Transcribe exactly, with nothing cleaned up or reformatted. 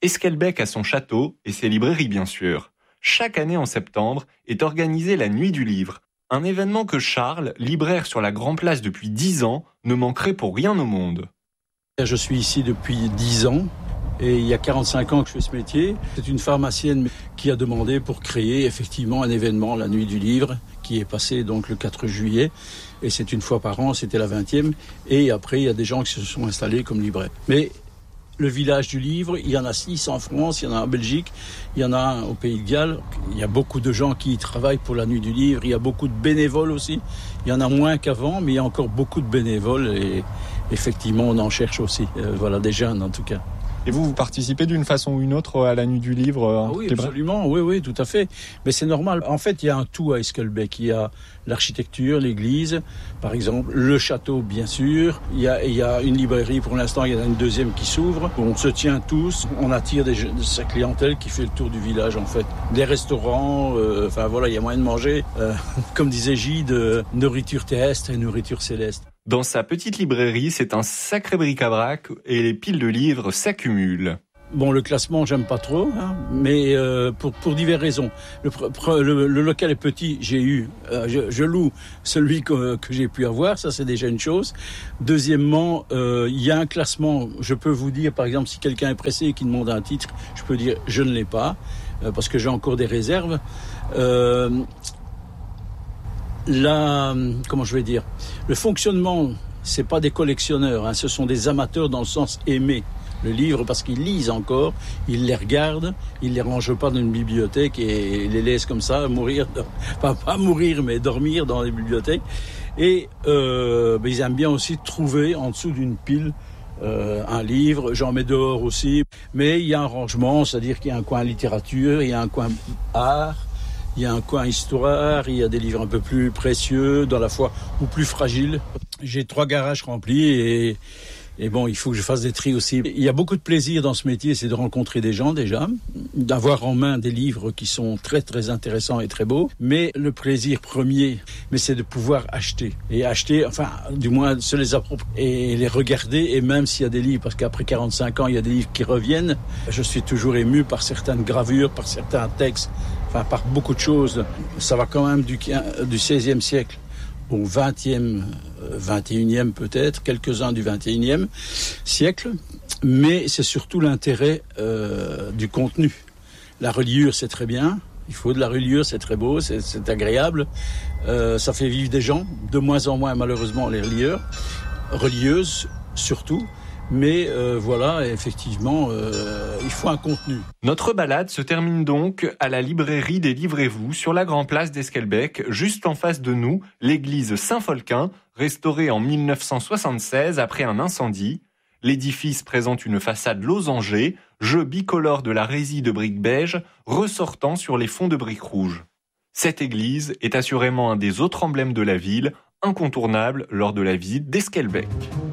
Esquelbecq a son château et ses librairies bien sûr. Chaque année en septembre est organisée la Nuit du Livre, un événement que Charles, libraire sur la Grand Place depuis dix ans, ne manquerait pour rien au monde. Je suis ici depuis dix ans. Et il y a quarante-cinq ans que je fais ce métier. C'est une pharmacienne qui a demandé pour créer effectivement un événement, la Nuit du Livre, qui est passé donc le quatre juillet. Et c'est une fois par an, c'était la vingtième. Et après, il y a des gens qui se sont installés comme libraires. Mais le village du livre, il y en a six en France, il y en a en Belgique, il y en a un au Pays de Galles. Il y a beaucoup de gens qui y travaillent pour la Nuit du Livre. Il y a beaucoup de bénévoles aussi. Il y en a moins qu'avant, mais il y a encore beaucoup de bénévoles. Et effectivement, on en cherche aussi. Euh, voilà, des jeunes en tout cas. Et vous, vous participez d'une façon ou une autre à la Nuit du Livre? Ah oui, absolument, oui, oui, tout à fait. Mais c'est normal. En fait, il y a un tout à Esquelbecq. Il y a l'architecture, l'église, par exemple, le château, bien sûr. Il y a, il y a une librairie, pour l'instant, il y en a une deuxième qui s'ouvre. On se tient tous, on attire des, de sa clientèle qui fait le tour du village, en fait. Des restaurants, euh, enfin voilà, il y a moyen de manger. Euh, comme disait Gide, euh, nourriture terrestre et nourriture céleste. Dans sa petite librairie, c'est un sacré bric-à-brac et les piles de livres s'accumulent. Bon, le classement, j'aime pas trop, hein, mais euh, pour, pour diverses raisons. Le, le, le local est petit, j'ai eu, euh, je, je loue celui que, que j'ai pu avoir, ça c'est déjà une chose. Deuxièmement, euh, il y a un classement, je peux vous dire, par exemple, si quelqu'un est pressé et qui demande un titre, je peux dire je ne l'ai pas, euh, parce que j'ai encore des réserves. Euh, La, comment je vais dire, le fonctionnement, c'est pas des collectionneurs, hein, ce sont des amateurs dans le sens aimer le livre parce qu'ils lisent encore, ils les regardent, ils les rangent pas dans une bibliothèque et les laissent comme ça mourir, enfin pas mourir mais dormir dans les bibliothèques. Et euh, ben, ils aiment bien aussi trouver en dessous d'une pile euh, un livre, j'en mets dehors aussi, mais il y a un rangement, c'est-à-dire qu'il y a un coin littérature, il y a un coin art. Il y a un coin histoire, il y a des livres un peu plus précieux, dans la foi, ou plus fragiles. J'ai trois garages remplis et, et bon, il faut que je fasse des tris aussi. Il y a beaucoup de plaisir dans ce métier, c'est de rencontrer des gens déjà, d'avoir en main des livres qui sont très très intéressants et très beaux. Mais le plaisir premier, mais c'est de pouvoir acheter. Et acheter, enfin, du moins se les approprier et les regarder. Et même s'il y a des livres, parce qu'après quarante-cinq ans, il y a des livres qui reviennent, je suis toujours ému par certaines gravures, par certains textes. Enfin, par beaucoup de choses. Ça va quand même du, du seizième siècle au vingtième, vingt et unième peut-être, quelques-uns du vingt et unième siècle. Mais c'est surtout l'intérêt euh, du contenu. La reliure, c'est très bien. Il faut de la reliure, c'est très beau, c'est, c'est agréable. Euh, ça fait vivre des gens. De moins en moins, malheureusement, les relieurs. Relieuses, surtout. Mais euh, voilà, effectivement, euh, il faut un contenu. Notre balade se termine donc à la librairie des Livrez-vous sur la Grand Place d'Esquelbecq, juste en face de nous, l'église Saint-Folquin, restaurée en mille neuf cent soixante-seize après un incendie. L'édifice présente une façade losangée, jeu bicolore de la résille de briques beige, ressortant sur les fonds de briques rouges. Cette église est assurément un des autres emblèmes de la ville, incontournable lors de la visite d'Esquelbecq.